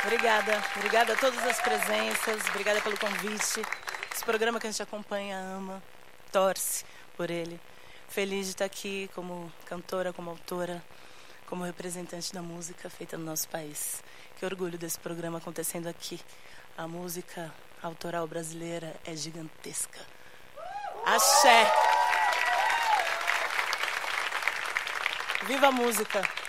Obrigada a todas as presenças, obrigada pelo convite. Esse programa que a gente acompanha, ama, torce por ele. Feliz de estar aqui como cantora, como autora, como representante da música feita no nosso país. Que orgulho desse programa acontecendo aqui. A música autoral brasileira é gigantesca. Axé! Viva a música!